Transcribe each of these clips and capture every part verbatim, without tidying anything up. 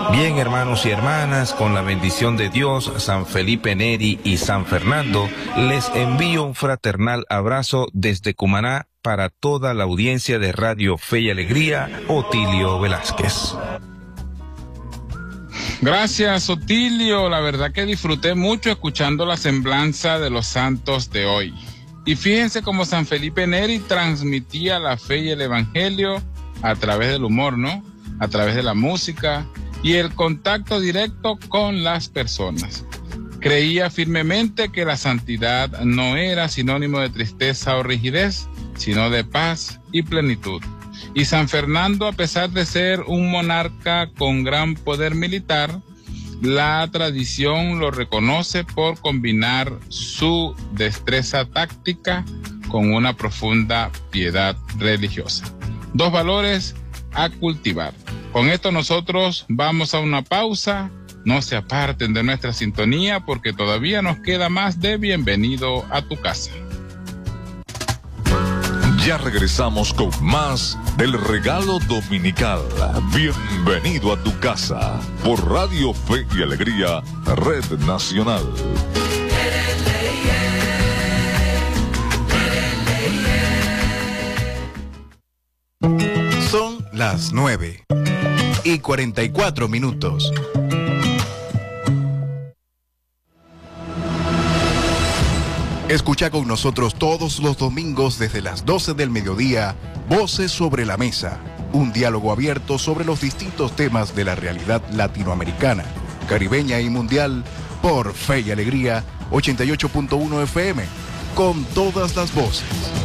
Bien, hermanos y hermanas, con la bendición de Dios, San Felipe Neri y San Fernando, les envío un fraternal abrazo desde Cumaná para toda la audiencia de Radio Fe y Alegría, Otilio Velázquez. Gracias, Otilio. La verdad que disfruté mucho escuchando la semblanza de los santos de hoy. Y fíjense cómo San Felipe Neri transmitía la fe y el evangelio a través del humor, ¿no? A través de la música y el contacto directo con las personas. Creía firmemente que la santidad no era sinónimo de tristeza o rigidez, sino de paz y plenitud. Y San Fernando, a pesar de ser un monarca con gran poder militar, la tradición lo reconoce por combinar su destreza táctica con una profunda piedad religiosa. Dos valores a cultivar. Con esto nosotros vamos a una pausa. No se aparten de nuestra sintonía porque todavía nos queda más de Bienvenido a tu casa. Ya regresamos con más del regalo dominical. Bienvenido a tu casa por Radio Fe y Alegría, Red Nacional. Son las nueve y cuarenta y cuatro minutos. Escucha con nosotros todos los domingos desde las doce del mediodía, Voces sobre la Mesa, un diálogo abierto sobre los distintos temas de la realidad latinoamericana, caribeña y mundial, por Fe y Alegría ochenta y ocho punto uno F M, con todas las voces.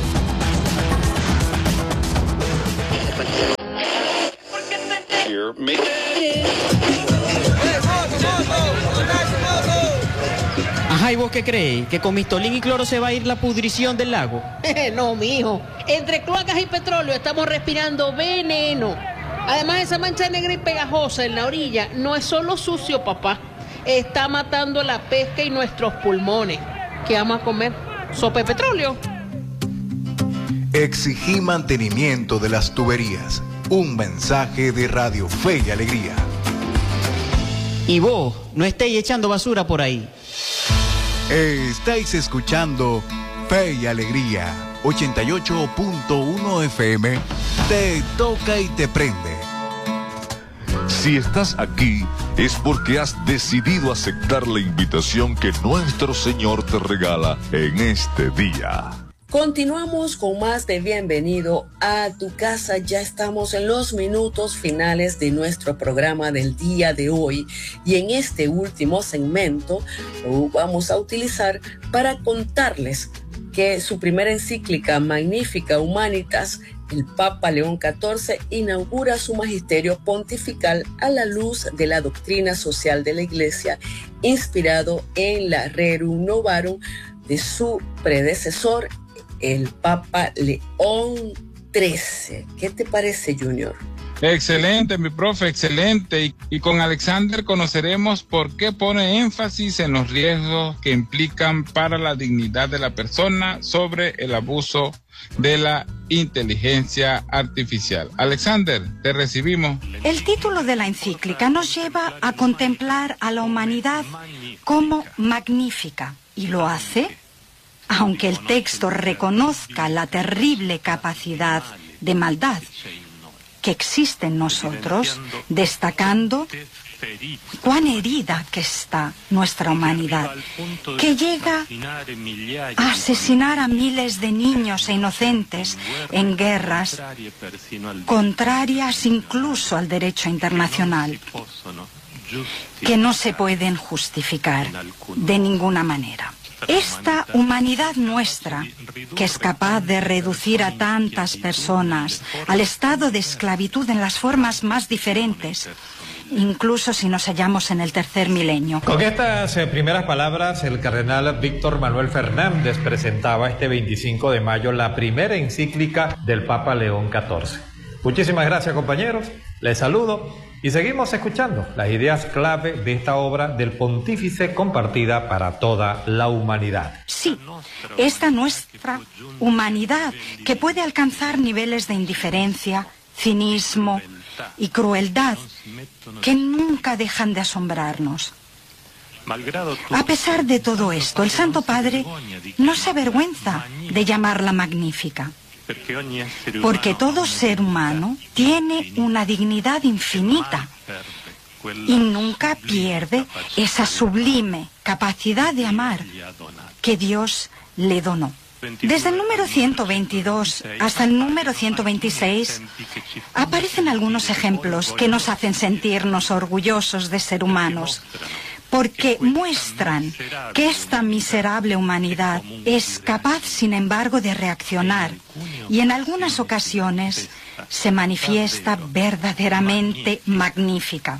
Ajá, ¿y vos qué crees? ¿Que con mistolín y cloro se va a ir la pudrición del lago? No, mijo. Entre cloacas y petróleo estamos respirando veneno. Además, esa mancha negra y pegajosa en la orilla no es solo sucio, papá. Está matando la pesca y nuestros pulmones. ¿Qué vamos a comer? ¿Sopa de petróleo? Exigí mantenimiento de las tuberías. Un mensaje de Radio Fe y Alegría. Y vos, no estéis echando basura por ahí. Estáis escuchando Fe y Alegría ochenta y ocho punto uno F M. Te toca y te prende. Si estás aquí es porque has decidido aceptar la invitación que nuestro Señor te regala en este día. Continuamos con más de Bienvenido a tu casa. Ya estamos en los minutos finales de nuestro programa del día de hoy y en este último segmento lo vamos a utilizar para contarles que su primera encíclica Magnificat Humanitas, el Papa León catorce, inaugura su magisterio pontifical a la luz de la doctrina social de la Iglesia, inspirado en la Rerum Novarum de su predecesor, el Papa León trece. ¿Qué te parece, Junior? Excelente, mi profe, excelente. Y, y con Alexander conoceremos por qué pone énfasis en los riesgos que implican para la dignidad de la persona sobre el abuso de la inteligencia artificial. Alexander, te recibimos. El título de la encíclica nos lleva a contemplar a la humanidad como magnífica, y lo hace aunque el texto reconozca la terrible capacidad de maldad que existe en nosotros, destacando cuán herida que está nuestra humanidad, que llega a asesinar a miles de niños e inocentes en guerras contrarias incluso al derecho internacional, que no se pueden justificar de ninguna manera. Esta humanidad nuestra, que es capaz de reducir a tantas personas al estado de esclavitud en las formas más diferentes, incluso si nos hallamos en el tercer milenio. Con estas eh, primeras palabras, el cardenal Víctor Manuel Fernández presentaba este veinticinco de mayo la primera encíclica del Papa León catorce. Muchísimas gracias, compañeros. Les saludo y seguimos escuchando las ideas clave de esta obra del pontífice compartida para toda la humanidad. Sí, esta nuestra humanidad que puede alcanzar niveles de indiferencia, cinismo, y crueldad que nunca dejan de asombrarnos. A pesar de todo esto, el Santo Padre no se avergüenza de llamarla magnífica, porque todo ser humano tiene una dignidad infinita y nunca pierde esa sublime capacidad de amar que Dios le donó. Desde el número ciento veintidós hasta el número ciento veintiséis aparecen algunos ejemplos que nos hacen sentirnos orgullosos de ser humanos, porque muestran que esta miserable humanidad es capaz, sin embargo, de reaccionar y en algunas ocasiones se manifiesta verdaderamente magnífica.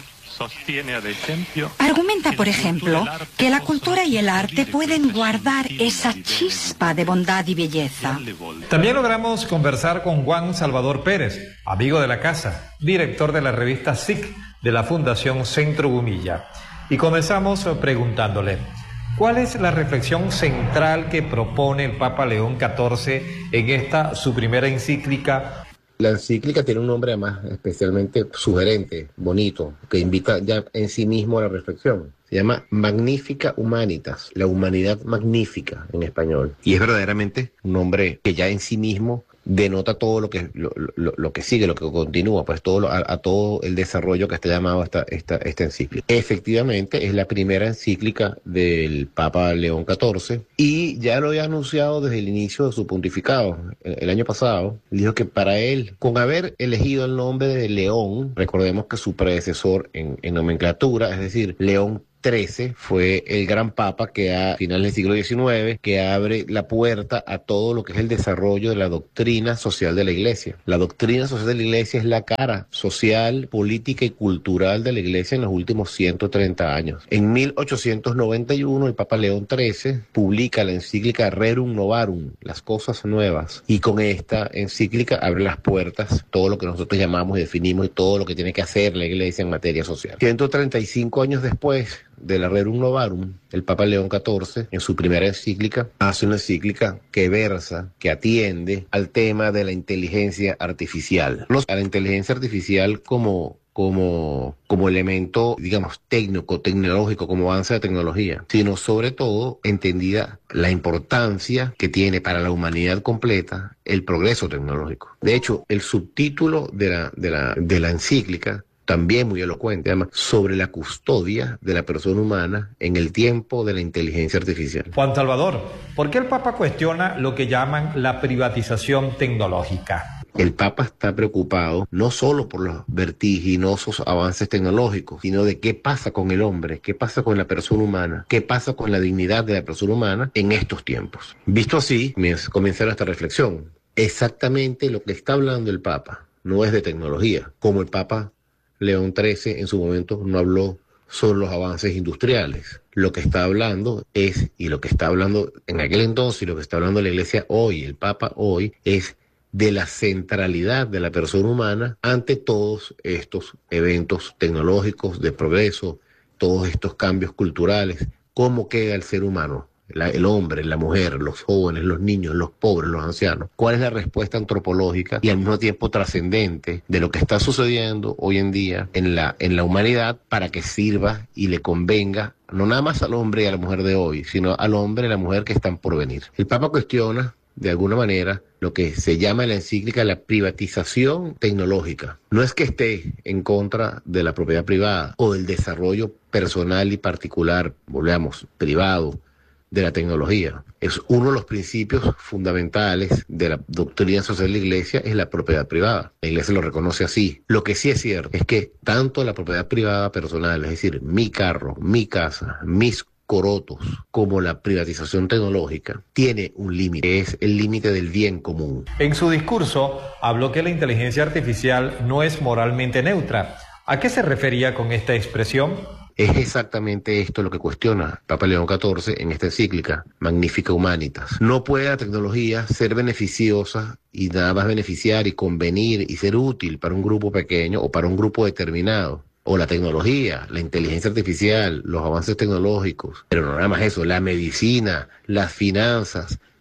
Argumenta, por ejemplo, que la cultura y el arte pueden guardar esa chispa de bondad y belleza. También logramos conversar con Juan Salvador Pérez, amigo de la casa, director de la revista S I C de la Fundación Centro Gumilla. Y comenzamos preguntándole, ¿cuál es la reflexión central que propone el Papa León catorce en esta su primera encíclica? La encíclica tiene un nombre además especialmente sugerente, bonito, que invita ya en sí mismo a la reflexión. Se llama Magnifica Humanitas, la humanidad magnífica en español. Y es verdaderamente un nombre que ya en sí mismo denota todo lo que lo, lo, lo que sigue, lo que continúa, pues todo lo, a, a todo el desarrollo que está llamado esta, esta, esta encíclica. Efectivamente, es la primera encíclica del Papa León catorce y ya lo había anunciado desde el inicio de su pontificado, el, el año pasado. Dijo que para él, con haber elegido el nombre de León, recordemos que su predecesor en, en nomenclatura, es decir, León trece fue el gran papa que a finales del siglo diecinueve que abre la puerta a todo lo que es el desarrollo de la doctrina social de la Iglesia. La doctrina social de la Iglesia es la cara social, política y cultural de la Iglesia en los últimos ciento treinta años. En mil ochocientos noventa y uno el Papa León trece publica la encíclica Rerum Novarum, las cosas nuevas, y con esta encíclica abre las puertas todo lo que nosotros llamamos y definimos y todo lo que tiene que hacer la Iglesia en materia social. ciento treinta y cinco años después de la Rerum Novarum, el Papa León catorce, en su primera encíclica, hace una encíclica que versa, que atiende al tema de la inteligencia artificial. No a la inteligencia artificial como, como, como elemento, digamos, técnico, tecnológico, como avance de tecnología, sino sobre todo entendida la importancia que tiene para la humanidad completa el progreso tecnológico. De hecho, el subtítulo de la, de la, de la encíclica también muy elocuente, además, sobre la custodia de la persona humana en el tiempo de la inteligencia artificial. Juan Salvador, ¿por qué el Papa cuestiona lo que llaman la privatización tecnológica? El Papa está preocupado no solo por los vertiginosos avances tecnológicos, sino de qué pasa con el hombre, qué pasa con la persona humana, qué pasa con la dignidad de la persona humana en estos tiempos. Visto así, comienza esta reflexión. Exactamente lo que está hablando el Papa no es de tecnología, como el Papa León trece en su momento no habló sobre los avances industriales. Lo que está hablando es, y lo que está hablando en aquel entonces, y lo que está hablando la Iglesia hoy, el Papa hoy, es de la centralidad de la persona humana ante todos estos eventos tecnológicos de progreso, todos estos cambios culturales. ¿Cómo queda el ser humano? La, el hombre, la mujer, los jóvenes, los niños, los pobres, los ancianos. ¿Cuál es la respuesta antropológica y al mismo tiempo trascendente de lo que está sucediendo hoy en día en la, en la humanidad para que sirva y le convenga no nada más al hombre y a la mujer de hoy, sino al hombre y a la mujer que están por venir? El Papa cuestiona de alguna manera lo que se llama en la encíclica la privatización tecnológica. No es que esté en contra de la propiedad privada o del desarrollo personal y particular, volvamos, privado, de la tecnología. Es uno de los principios fundamentales de la doctrina social de la Iglesia, es la propiedad privada. La Iglesia lo reconoce así. Lo que sí es cierto es que tanto la propiedad privada personal, es decir, mi carro, mi casa, mis corotos, como la privatización tecnológica, tiene un límite, es el límite del bien común. En su discurso habló que la inteligencia artificial no es moralmente neutra. ¿A qué se refería con esta expresión? Es exactamente esto lo que cuestiona Papa León catorce en esta encíclica, Magnifica Humanitas. No puede la tecnología ser beneficiosa y nada más beneficiar y convenir y ser útil para un grupo pequeño o para un grupo determinado. O la tecnología, la inteligencia artificial, los avances tecnológicos, pero no nada más eso, la medicina, las finanzas,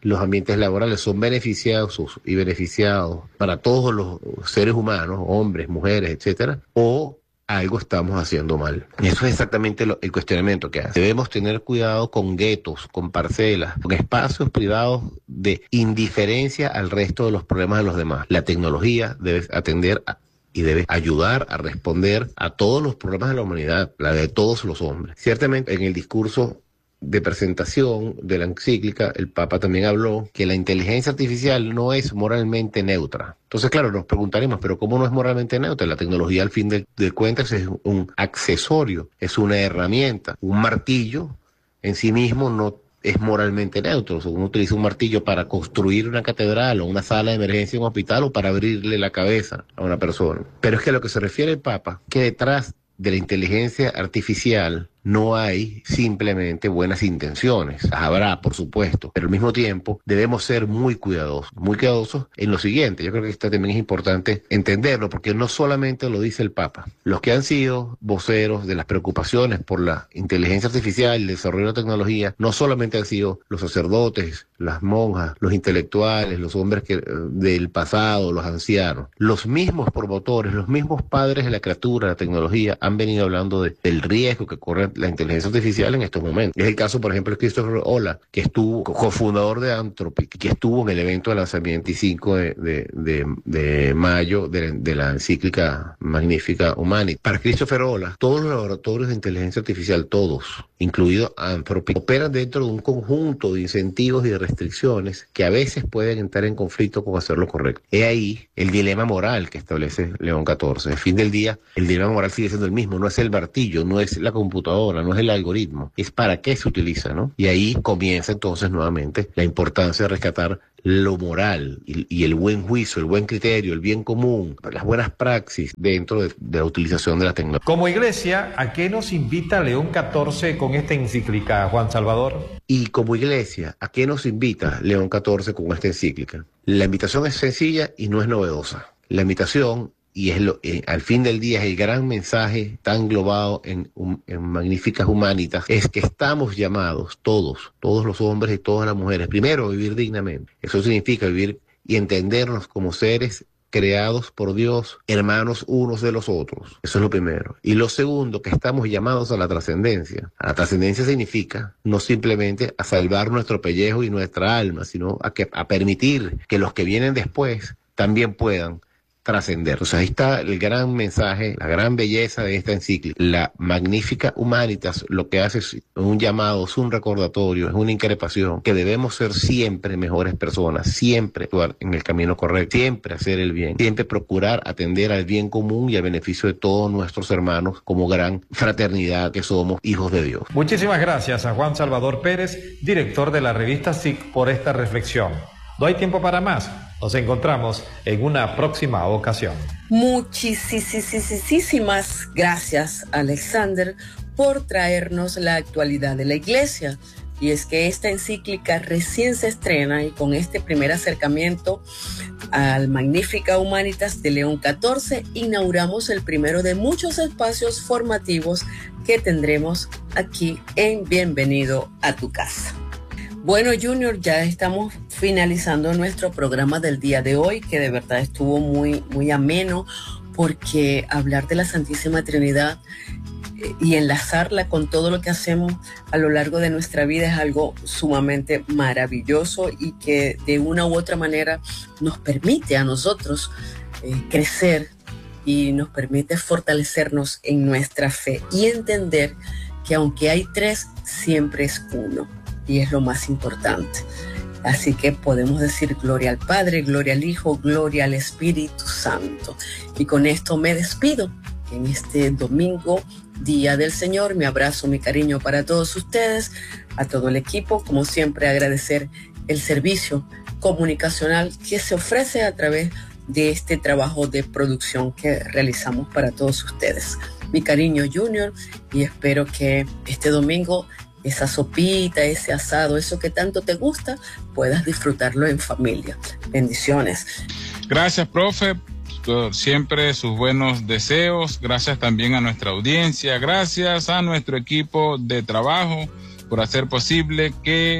los ambientes laborales son beneficiosos y beneficiados para todos los seres humanos, hombres, mujeres, etcétera, o algo estamos haciendo mal. Eso es exactamente lo, el cuestionamiento que hace. Debemos tener cuidado con guetos, con parcelas, con espacios privados de indiferencia al resto de los problemas de los demás. La tecnología debe atender a y debe ayudar a responder a todos los problemas de la humanidad, la de todos los hombres. Ciertamente, en el discurso de presentación de la encíclica, el Papa también habló que la inteligencia artificial no es moralmente neutra. Entonces, claro, nos preguntaremos, pero ¿cómo no es moralmente neutra? La tecnología, al fin de, de cuentas, es un accesorio, es una herramienta. Un martillo en sí mismo no es moralmente neutro. O sea, uno utiliza un martillo para construir una catedral o una sala de emergencia en un hospital o para abrirle la cabeza a una persona. Pero es que a lo que se refiere el Papa, que detrás de la inteligencia artificial no hay simplemente buenas intenciones. Las habrá, por supuesto, pero al mismo tiempo debemos ser muy cuidadosos, muy cuidadosos en lo siguiente. Yo creo que esto también es importante entenderlo, porque no solamente lo dice el Papa. Los que han sido voceros de las preocupaciones por la inteligencia artificial, el desarrollo de la tecnología, no solamente han sido los sacerdotes, las monjas, los intelectuales, los hombres que, del pasado, los ancianos. Los mismos promotores, los mismos padres de la criatura, de la tecnología, han venido hablando de, del riesgo que corre la inteligencia artificial en estos momentos. Es el caso, por ejemplo, de Christopher Olah, que estuvo cofundador de Anthropic, que estuvo en el evento de lanzamiento veinticinco de, de, de, de mayo de, de la encíclica Magnificat Humanitas. Para Christopher Olah, todos los laboratorios de inteligencia artificial, todos, incluido Anthropic, operan dentro de un conjunto de incentivos y de restricciones que a veces pueden entrar en conflicto con hacer lo correcto. He ahí el dilema moral que establece León catorce. Al fin del día, el dilema moral sigue siendo el mismo. No es el martillo, no es la computadora, no es el algoritmo, es para qué se utiliza, ¿no? Y ahí comienza entonces nuevamente la importancia de rescatar lo moral y, y el buen juicio, el buen criterio, el bien común, las buenas praxis dentro de, de la utilización de la tecnología. Como iglesia, ¿a qué nos invita León catorce con esta encíclica, Juan Salvador? Y como iglesia, ¿a qué nos invita León catorce con esta encíclica? La invitación es sencilla y no es novedosa. La invitación, y es lo, eh, al fin del día es el gran mensaje tan globado en, um, en Magnificat Humanitas, es que estamos llamados todos, todos los hombres y todas las mujeres, primero a vivir dignamente. Eso significa vivir y entendernos como seres creados por Dios, hermanos unos de los otros. Eso es lo primero. Y lo segundo, que estamos llamados a la trascendencia. A la trascendencia significa no simplemente a salvar nuestro pellejo y nuestra alma, sino a, que, a permitir que los que vienen después también puedan trascender. O sea, ahí está el gran mensaje, la gran belleza de esta encíclica. La Magnificat Humanitas lo que hace es un llamado, es un recordatorio, es una increpación, que debemos ser siempre mejores personas, siempre actuar en el camino correcto, siempre hacer el bien, siempre procurar atender al bien común y al beneficio de todos nuestros hermanos como gran fraternidad que somos hijos de Dios. Muchísimas gracias a Juan Salvador Pérez, director de la revista S I C, por esta reflexión. No hay tiempo para más. Nos encontramos en una próxima ocasión. Muchísimas gracias, Alexander, por traernos la actualidad de la Iglesia. Y es que esta encíclica recién se estrena, y con este primer acercamiento al Magnificat Humanitas de León catorce inauguramos el primero de muchos espacios formativos que tendremos aquí en Bienvenido a tu casa. Bueno, Junior, ya estamos finalizando nuestro programa del día de hoy, que de verdad estuvo muy, muy ameno, porque hablar de la Santísima Trinidad eh, y enlazarla con todo lo que hacemos a lo largo de nuestra vida es algo sumamente maravilloso y que de una u otra manera nos permite a nosotros eh, crecer y nos permite fortalecernos en nuestra fe y entender que aunque hay tres, siempre es uno. Y es lo más importante. Así que podemos decir gloria al Padre, gloria al Hijo, gloria al Espíritu Santo. Y con esto me despido en este domingo, Día del Señor. Mi abrazo, mi cariño para todos ustedes, a todo el equipo. Como siempre, agradecer el servicio comunicacional que se ofrece a través de este trabajo de producción que realizamos para todos ustedes. Mi cariño, Junior, y espero que este domingo esa sopita, ese asado, eso que tanto te gusta, puedas disfrutarlo en familia. Bendiciones. Gracias, profe, por siempre sus buenos deseos. Gracias también a nuestra audiencia. Gracias a nuestro equipo de trabajo por hacer posible que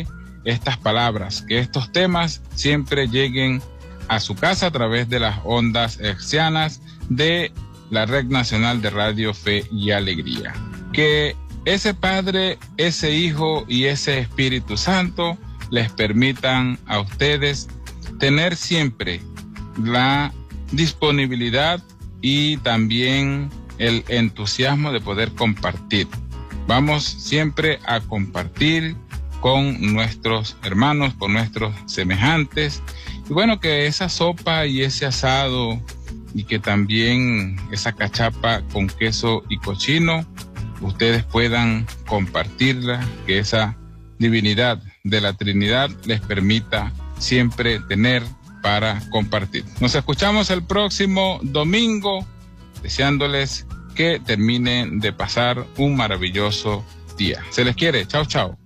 estas palabras, que estos temas siempre lleguen a su casa a través de las ondas hertzianas de la Red Nacional de Radio Fe y Alegría. Que ese Padre, ese Hijo y ese Espíritu Santo les permitan a ustedes tener siempre la disponibilidad y también el entusiasmo de poder compartir. Vamos siempre a compartir con nuestros hermanos, con nuestros semejantes. Y bueno, que esa sopa y ese asado y que también esa cachapa con queso y cochino, ustedes puedan compartirla, que esa divinidad de la Trinidad les permita siempre tener para compartir. Nos escuchamos el próximo domingo, deseándoles que terminen de pasar un maravilloso día. Se les quiere. Chao, chao.